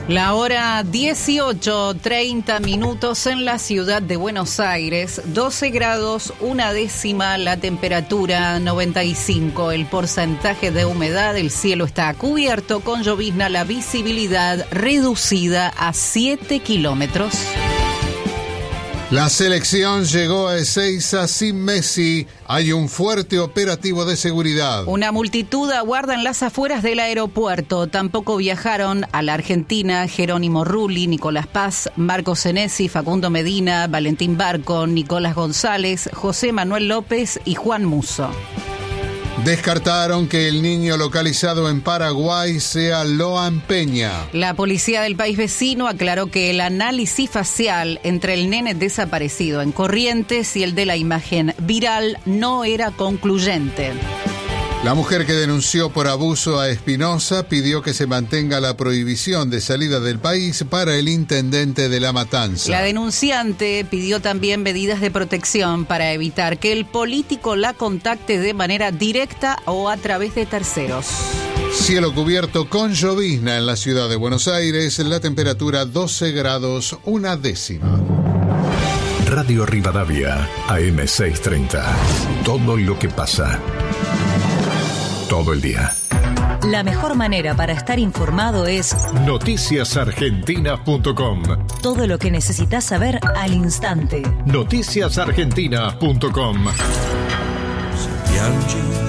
La hora 18:30 en la ciudad de Buenos Aires, 12 grados, 1/10 la temperatura, 95 el porcentaje de humedad, el cielo está cubierto con llovizna, la visibilidad reducida a 7 kilómetros. La selección llegó a Ezeiza sin Messi. Hay un fuerte operativo de seguridad. Una multitud aguarda en las afueras del aeropuerto. Tampoco viajaron a la Argentina Jerónimo Rulli, Nicolás Paz, Marco Senesi, Facundo Medina, Valentín Barco, Nicolás González, José Manuel López y Juan Musso. Descartaron que el niño localizado en Paraguay sea Loan Peña. La policía del país vecino aclaró que el análisis facial entre el nene desaparecido en Corrientes y el de la imagen viral no era concluyente. La mujer que denunció por abuso a Espinosa pidió que se mantenga la prohibición de salida del país para el intendente de La Matanza. La denunciante pidió también medidas de protección para evitar que el político la contacte de manera directa o a través de terceros. Cielo cubierto con llovizna en la ciudad de Buenos Aires, la temperatura 12 grados 1/10. Radio Rivadavia, AM630. Todo lo que pasa. Todo el día. La mejor manera para estar informado es noticiasargentina.com. Todo lo que necesitas saber al instante. Noticiasargentina.com.